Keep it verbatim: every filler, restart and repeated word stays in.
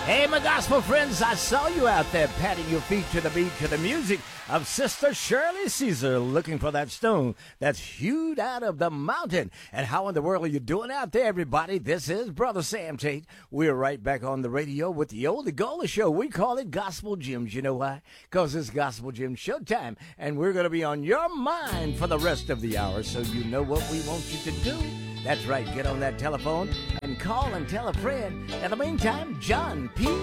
Hey, my gospel friends, I saw you out there patting your feet to the beat to the music of Sister Shirley Caesar, looking for that stone that's hewed out of the mountain. And how in the world are you doing out there, everybody? This is Brother Sam Tate. We're right back on the radio with the Oldie Goldie Show. We call it Gospel Gems. You know why? Because it's Gospel Gem Showtime, and we're going to be on your mind for the rest of the hour, so you know what we want you to do. That's right, get on that telephone and call and tell a friend. In the meantime, John P.